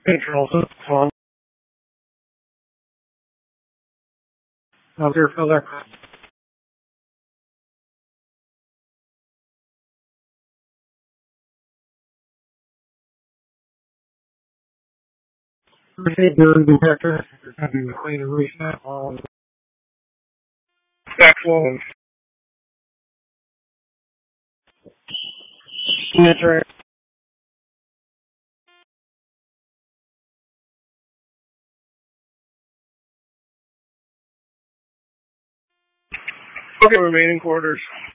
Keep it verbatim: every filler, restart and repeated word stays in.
Control system. How's your filter? Receive your detector. You're going to do a clean and reset on sexual and okay, remaining quarters.